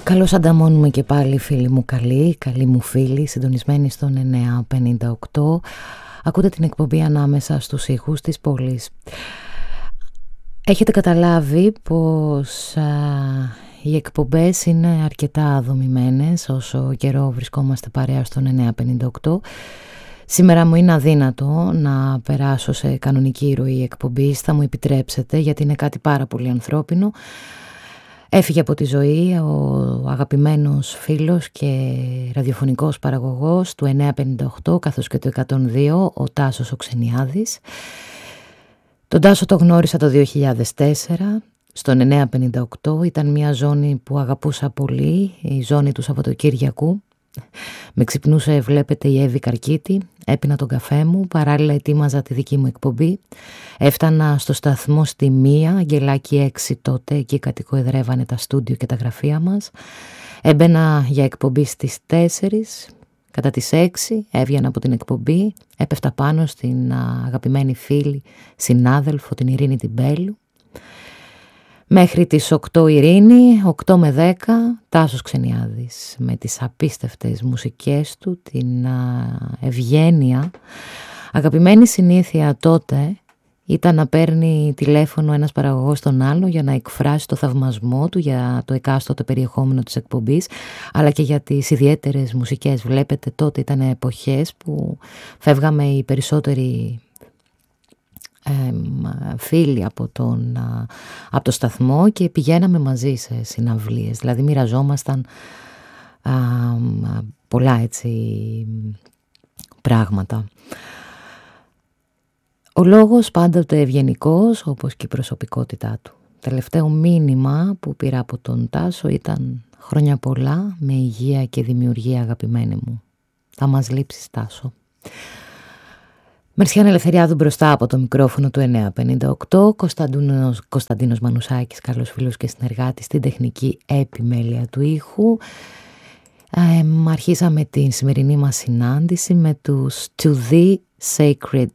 Καλώς ανταμώνουμε και πάλι, φίλοι μου καλοί, καλοί μου φίλοι, συντονισμένοι στον 958. Ακούτε την εκπομπή ανάμεσα στους ήχους της πόλης. Έχετε καταλάβει πως οι εκπομπές είναι αρκετά δομημένες όσο καιρό βρισκόμαστε παρέα στον 958. Σήμερα μου είναι αδύνατο να περάσω σε κανονική ροή εκπομπής, θα μου επιτρέψετε, γιατί είναι κάτι πάρα πολύ ανθρώπινο. Έφυγε από τη ζωή ο αγαπημένος φίλος και ραδιοφωνικός παραγωγός του 958 καθώς και του 102, ο Τάσος ο Ξενιάδης. Τον Τάσο το γνώρισα το 2004 στον 958, ήταν μια ζώνη που αγαπούσα πολύ, η ζώνη του Σαββατοκύριακου. Με ξυπνούσε, βλέπετε, η Εύη Καρκίτη, έπινα τον καφέ μου, παράλληλα ετοίμαζα τη δική μου εκπομπή. Έφτανα στο σταθμό στη 1, Αγγελάκι 6 τότε, εκεί κατοικοεδρεύανε τα στούντιο και τα γραφεία μας. Έμπαινα για εκπομπή στις 4, κατά τις 6 έβγαινα από την εκπομπή, έπεφτα πάνω στην αγαπημένη φίλη, συνάδελφο, την Ειρήνη Τιμπέλου. Μέχρι τις 8 Ειρήνη, 8 με 10 Τάσος Ξενιάδης με τις απίστευτες μουσικές του, την ευγένεια. Αγαπημένη συνήθεια τότε ήταν να παίρνει τηλέφωνο ένας παραγωγός τον άλλο για να εκφράσει το θαυμασμό του για το εκάστοτε περιεχόμενο της εκπομπής, αλλά και για τις ιδιαίτερες μουσικές. Βλέπετε, τότε ήταν εποχές που φεύγαμε οι περισσότεροι φίλοι από το σταθμό και πηγαίναμε μαζί σε συναυλίες, δηλαδή μοιραζόμασταν πολλά έτσι πράγματα. Ο λόγος πάντοτε ευγενικός, όπως και η προσωπικότητά του. Τελευταίο μήνυμα που πήρα από τον Τάσο ήταν «Χρόνια πολλά, με υγεία και δημιουργία, αγαπημένη μου. Θα μας λείψεις, Τάσο». Μερσιάν Ελευθεριάδου μπροστά από το μικρόφωνο του 958, Κωνσταντίνος Μανουσάκης, καλός φίλος και συνεργάτης στην τεχνική επιμέλεια του ήχου. Αρχίσαμε την σημερινή μας συνάντηση με τους To The Sacred